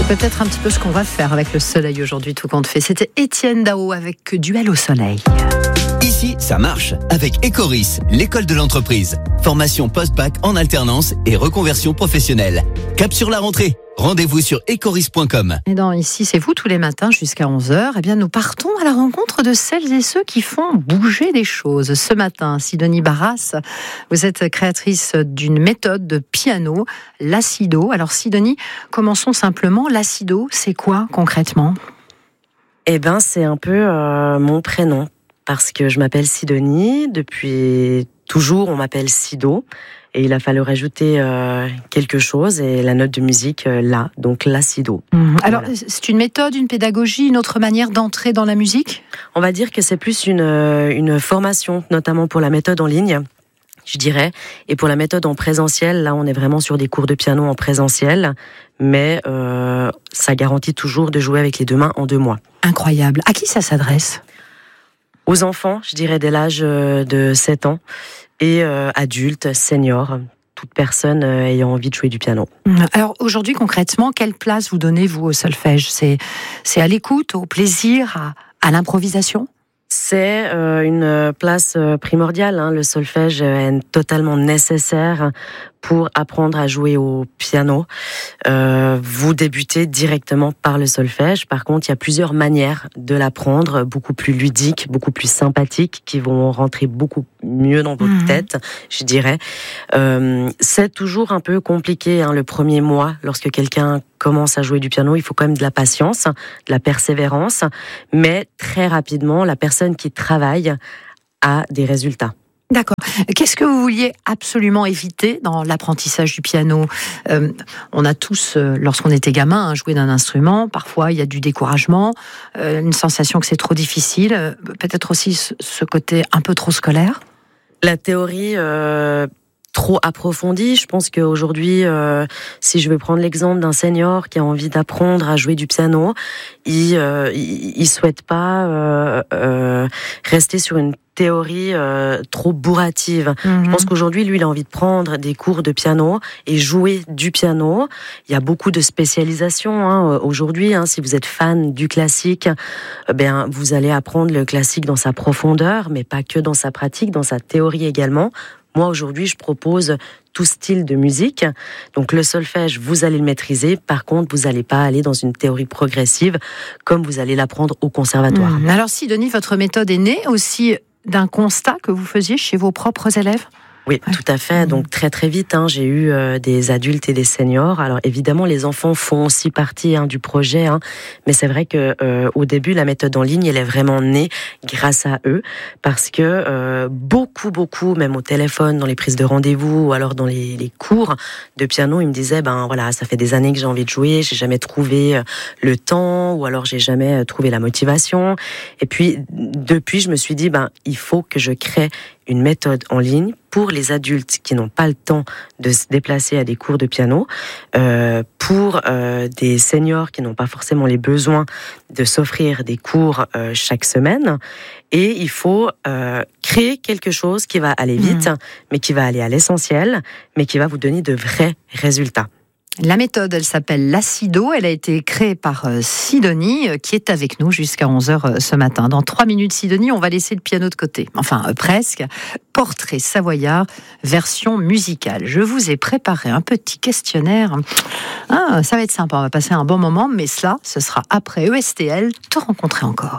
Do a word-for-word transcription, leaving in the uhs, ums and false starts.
C'est peut-être un petit peu ce qu'on va faire avec le soleil aujourd'hui, tout compte fait. C'était Étienne Dao avec Duel au soleil. Ici, ça marche avec Ecoris, l'école de l'entreprise. Formation post-bac en alternance et reconversion professionnelle. Cap sur la rentrée. Rendez-vous sur ecoris point com. Et dans Ici, c'est vous, tous les matins jusqu'à onze heures, eh bien, nous partons à la rencontre de celles et ceux qui font bouger les choses. Ce matin, Sidonie Barras, vous êtes créatrice d'une méthode de piano, l'acido. Alors Sidonie, commençons simplement. L'acido, c'est quoi concrètement ? Eh ben, c'est un peu euh, mon prénom, parce que je m'appelle Sidonie. Depuis toujours, on m'appelle Sido. Et il a fallu rajouter euh, quelque chose et la note de musique euh, là, donc l'acido. Mmh. Alors, voilà. C'est une méthode, une pédagogie, une autre manière d'entrer dans la musique ? On va dire que c'est plus une, une formation, notamment pour la méthode en ligne, je dirais. Et pour la méthode en présentiel, là, on est vraiment sur des cours de piano en présentiel, mais euh, ça garantit toujours de jouer avec les deux mains en deux mois. Incroyable. À qui ça s'adresse ? Aux enfants, je dirais dès l'âge de sept ans, et euh, adultes, seniors, toute personne euh, ayant envie de jouer du piano. Alors aujourd'hui, concrètement, quelle place vous donnez, vous, au solfège ? C'est, c'est à l'écoute, au plaisir, à, à l'improvisation ? C'est euh, une place primordiale. Hein. Le solfège est totalement nécessaire pour apprendre à jouer au piano. Euh, vous débutez directement par le solfège. Par contre, il y a plusieurs manières de l'apprendre, beaucoup plus ludiques, beaucoup plus sympathiques, qui vont rentrer beaucoup mieux dans votre mmh. tête, je dirais. Euh, c'est toujours un peu compliqué, hein, le premier mois, lorsque quelqu'un commence à jouer du piano. Il faut quand même de la patience, de la persévérance, mais très rapidement, la personne qui travaille a des résultats. D'accord. Qu'est-ce que vous vouliez absolument éviter dans l'apprentissage du piano ? euh, On a tous, euh, lorsqu'on était gamin, hein, joué d'un instrument. Parfois, il y a du découragement, euh, une sensation que c'est trop difficile. Euh, peut-être aussi ce, ce côté un peu trop scolaire. La théorie euh, trop approfondie. Je pense qu'aujourd'hui, euh, si je veux prendre l'exemple d'un senior qui a envie d'apprendre à jouer du piano, il euh, il, il souhaite pas euh, euh, rester sur une théorie euh, trop bourrative. Mmh. Je pense qu'aujourd'hui, lui, il a envie de prendre des cours de piano et jouer du piano. Il y a beaucoup de spécialisation hein, aujourd'hui. Hein, si vous êtes fan du classique, eh bien, vous allez apprendre le classique dans sa profondeur, mais pas que dans sa pratique, dans sa théorie également. Moi, aujourd'hui, je propose tout style de musique. Donc, le solfège, vous allez le maîtriser. Par contre, vous n'allez pas aller dans une théorie progressive comme vous allez l'apprendre au conservatoire. Mmh. Alors, Sidonie, votre méthode est née aussi d'un constat que vous faisiez chez vos propres élèves ? Oui, tout à fait. Donc très très vite, hein, j'ai eu euh, des adultes et des seniors. Alors évidemment, les enfants font aussi partie hein, du projet, hein, mais c'est vrai que euh, au début, la méthode en ligne, elle est vraiment née grâce à eux, parce que euh, beaucoup beaucoup, même au téléphone, dans les prises de rendez-vous ou alors dans les, les cours de piano, ils me disaient ben voilà, ça fait des années que j'ai envie de jouer, j'ai jamais trouvé le temps, ou alors j'ai jamais trouvé la motivation. Et puis depuis, je me suis dit ben il faut que je crée une méthode en ligne pour les adultes qui n'ont pas le temps de se déplacer à des cours de piano, euh, pour euh, des seniors qui n'ont pas forcément les besoins de s'offrir des cours euh, chaque semaine. Et il faut euh, créer quelque chose qui va aller vite, mmh. mais qui va aller à l'essentiel, mais qui va vous donner de vrais résultats. La méthode, elle s'appelle l'acido. Elle a été créée par Sidonie, qui est avec nous jusqu'à onze heures ce matin. Dans trois minutes, Sidonie, on va laisser le piano de côté. Enfin, euh, presque. Portrait savoyard, version musicale. Je vous ai préparé un petit questionnaire. Ah, ça va être sympa, on va passer un bon moment, mais cela, ce sera après E S T L, Te rencontrer encore.